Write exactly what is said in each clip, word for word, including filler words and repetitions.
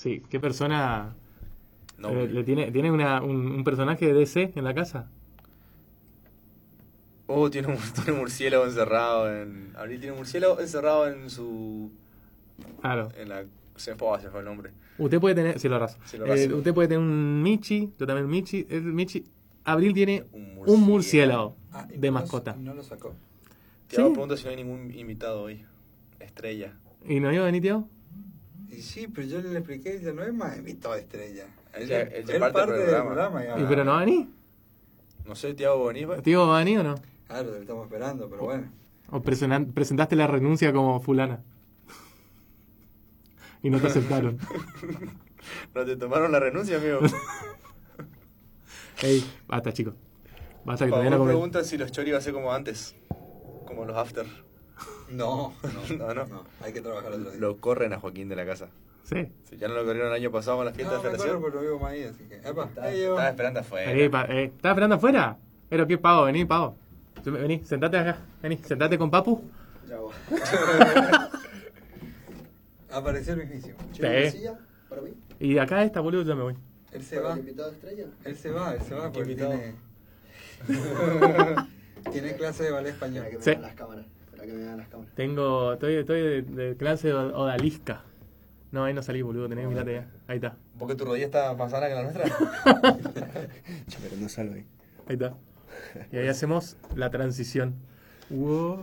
Sí, ¿qué persona No, eh, le tiene, tiene una, un, un personaje de D C en la casa? Oh, tiene un, tiene un murciélago encerrado en... Abril tiene un murciélago encerrado en su... Claro. En la... Se me fue, se fue el nombre. Usted puede tener, sí lo raso. Sí, lo Eh, raso. usted puede tener un Michi, yo también Michi, el Michi. Abril tiene Un un murciélago. murciélago Ah, y de no lo- mascota. No lo sacó. Te hago ¿Sí? preguntas si no hay ningún invitado hoy. Estrella. ¿Y no iba a venir, tío? Y sí, pero yo le expliqué, ella no es más invitado de estrella. Él Ella- ya- él ya él parte del del programa. programa ya. ¿Y pero no va a venir? No sé, Tiago, ¿venís? va? ¿Tío va a venir o no? Claro, lo estamos esperando, pero bueno. ¿O presenan- presentaste la renuncia como fulana? Y no te aceptaron. ¿No te tomaron la renuncia, amigo? Ey, basta, chicos. Basta que Por todavía no favor, comen. preguntan si los chori va a ser como antes. Como los after. No, No, no. no, hay que trabajar otro día. Lo corren a Joaquín de la casa. Sí. Si ya no lo corrieron el año pasado con la fiesta No, de me acuerdo, federación. pero no vivo más ahí, así que... Epa, Estaba, ahí llevo. estaba esperando afuera. Ey, pa- eh, ¿estás esperando afuera? Pero qué pavo, vení, pavo. Vení, sentate acá. Vení, sentate con Papu. Ya voy. Apareció el mismísimo. Sí. ¿Una silla para mí? Y de acá esta, boludo, ya me voy. Él se ¿Para va. el invitado estrella? Él se va, él se va ¿Qué porque invitado? tiene... tiene clase de ballet español. Para que me Sí. vean las cámaras. Para que me vean las cámaras. Tengo, estoy, estoy de, de clase de odalisca. No, ahí no salí, boludo, tenés que mirarte ya. Ahí está, ¿Por qué tu rodilla está más sana que la nuestra? Che, pero no salgo ahí. ahí está. Y ahí hacemos la transición. Wow.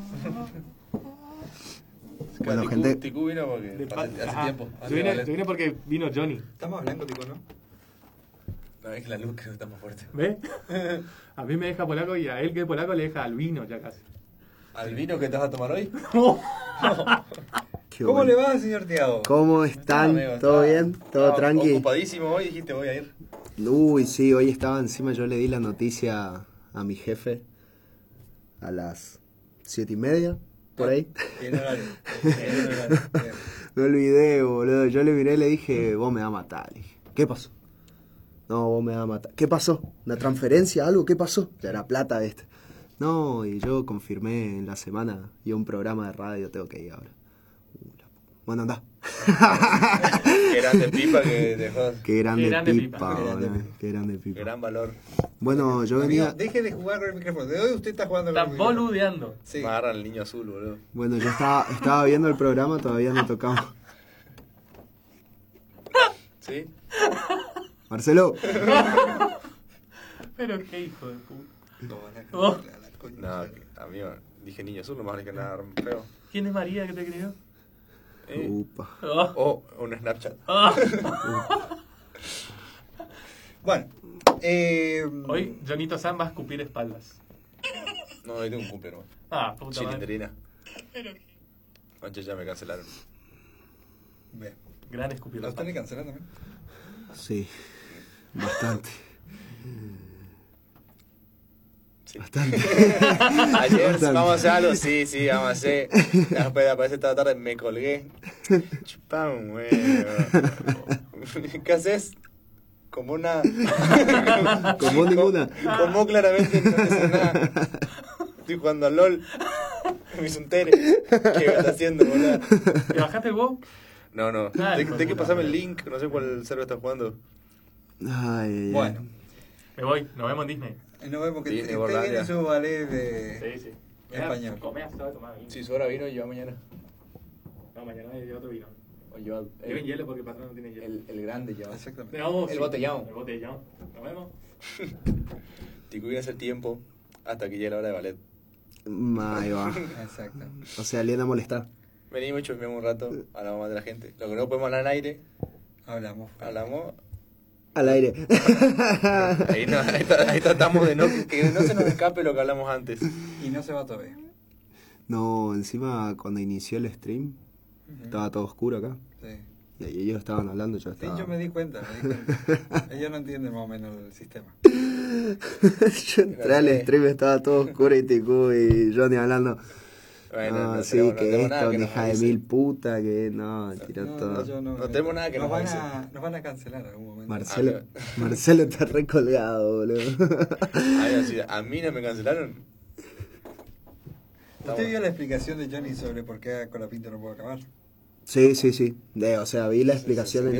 Bueno, Ticú- gente- Ticú vino porque De pa- hace, hace Ajá. tiempo. Yo hace vine, ballet. yo vine porque vino Johnny. Estamos hablando, tipo, ¿no? No, es que la luz creo que está más fuerte. ¿Ves? A mí me deja polaco y a él que es polaco le deja al vino ya casi. ¿Al vino que te vas a tomar hoy? Qué ¿Cómo bueno. le va, señor Tiago? ¿Cómo están? Amigo, ¿Todo estaba- bien? ¿Todo estaba tranqui? Ocupadísimo hoy, dijiste voy a ir. Uy, sí, hoy estaba encima, yo le di la noticia a mi jefe a las siete y media, por ahí. Bien horario. Bien horario. Bien. Me olvidé, boludo. Yo le miré y le dije, vos me vas a matar. Le dije, ¿qué pasó? No, vos me vas a matar. ¿Qué pasó? ¿Una transferencia? ¿Algo? ¿Qué pasó? Ya era plata de este. No, y yo confirmé en la semana y un programa de radio tengo que ir ahora. Uh, la pu- Bueno, anda. Qué grande pipa que dejó. Qué grande, Qué grande pipa, pipa. Qué grande boludo. pipa. Qué grande pipa. Gran valor. Bueno, yo Amigo, venía... deje de jugar con el micrófono. De hoy usted está jugando Está con el micrófono. boludeando. Sí. Me agarran el niño azul, boludo. Bueno, yo estaba, estaba viendo el programa, todavía no tocamos. ¿Sí? Marcelo, Pero qué hijo de puta. No, van a Oh. cancelar la concha. No, que- amigo, dije niño azul, no más que nada feo. ¿Quién es María que te crió? Eh, upa. Oh. O un Snapchat. Ah. Bueno, eh, Hoy Jonito San va a escupir espaldas. No, hoy tengo un cumple, ¿no? Ah, puta madre. Chilinderina. Anoche ya me cancelaron. Bien. Gran escupir ¿A usted le espaldas. cancelan también? Sí, bastante. Sí. Bastante. Ayer Bastante. vamos a hacer algo, sí, sí, vamos a hacer. Después de aparecer esta tarde me colgué. Chupam, güey. ¿Qué haces? Como una. Como ninguna. Como claramente no haces nada. Estoy jugando al LOL. Me hizo un tere. ¿Qué me está haciendo, boludo? ¿Te bajaste el WoW? No, no. Ah, ¿De, hijo de de qué puta pasame el madre. link? No sé cuál server está jugando. Ay, ay, ay. Bueno, Me voy, nos vemos en Disney. nos vemos que Viene usted Borlandia. viene su ballet de... Sí, sí. Español. Comés, ¿sabes? Tomar vino. Si su hora vino, yo mañana. No, mañana hay otro vino. O yo. Lleven hielo porque el patrón no tiene hielo. El, el grande ya. Exactamente. No, el sí. botellón. El botellón. Nos vemos. Te cuidas el tiempo hasta que llegue la hora de ballet. Ahí va. Exacto. O sea, le viene a molestar. Venimos, chusmeamos un rato, hablamos más de la gente. Lo que no podemos hablar al aire, Hablamos. hablamos. Al aire. Ahí, no, ahí, tra- ahí tratamos de no, que no se nos escape lo que hablamos antes. Y no se va todavía. No, encima cuando inició el stream, estaba todo oscuro acá. Sí. Y ahí ellos estaban hablando, yo Sí, estaba... yo me di cuenta, me di cuenta. Ellos no entienden más o menos el sistema. yo entré al stream, estaba todo oscuro y Ticu y Johnny hablando. Bueno, ah, no sí, tenemos- no que tenemos esto, nada que una nos hija de avise. mil puta, que no, tiró No, todo. no, yo no, No tenemos nada que nos nos van avise. a, nos van a cancelar en algún momento. Marcelo, Ah, Marcelo está recolgado, boludo. Ay, así, a mí no me cancelaron. ¿Usted vio la explicación de Johnny sobre por qué Colapinto no puede acabar? Sí, sí, sí. De, o sea, vi la explicación en